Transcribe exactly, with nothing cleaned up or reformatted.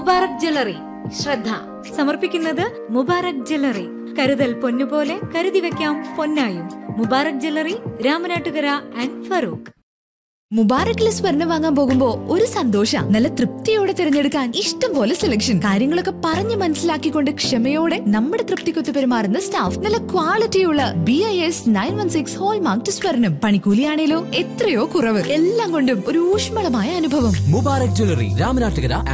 Mubarak jewellery. ശ്രദ്ധ സമർപ്പിക്കുന്നത് Mubarak jewellery. കരുതൽ പൊന്നുപോലെ കരുതി വെക്കാം പൊന്നായും. Mubarak jewellery, Ramanattukara and Farooq. മുബാറക്കിലെ സ്വർണം വാങ്ങാൻ പോകുമ്പോ ഒരു സന്തോഷം. നല്ല തൃപ്തിയോടെ തിരഞ്ഞെടുക്കാൻ ഇഷ്ടം പോലെ സെലക്ഷൻ. കാര്യങ്ങളൊക്കെ പറഞ്ഞു മനസ്സിലാക്കിക്കൊണ്ട് ക്ഷമയോടെ നമ്മുടെ തൃപ്തിക്കൊത്ത് പെരുമാറുന്ന സ്റ്റാഫ്. നല്ല ക്വാളിറ്റിയുള്ള B I S nine one six hallmark സ്വർണം. പണിക്കൂലിയാണേലോ എത്രയോ കുറവ്. എല്ലാം കൊണ്ടും ഒരു ഊഷ്മളമായ അനുഭവം. മുബാറക് ജ്വല്ലറി, രാമനാട്ടുകര.